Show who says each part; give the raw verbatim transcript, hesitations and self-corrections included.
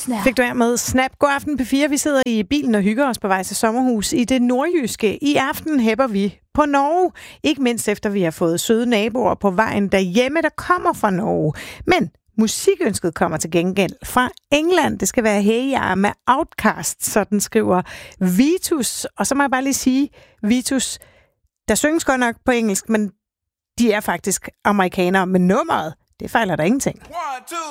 Speaker 1: Snap.
Speaker 2: Fik du her med Snap. God aften P fire. Vi sidder i bilen og hygger os på vej til sommerhus i det nordjyske. I aften hæpper vi på Norge. Ikke mindst efter vi har fået søde naboer på vejen derhjemme, der kommer fra Norge. Men musikønsket kommer til gengæld fra England. Det skal være Hey Ya med Outcast, sådan skriver Vitus. Og så må jeg bare lige sige, Vitus, der synges godt nok på engelsk, men de er faktisk amerikanere med nummeret. Det fejler der ingenting.
Speaker 3: One, two.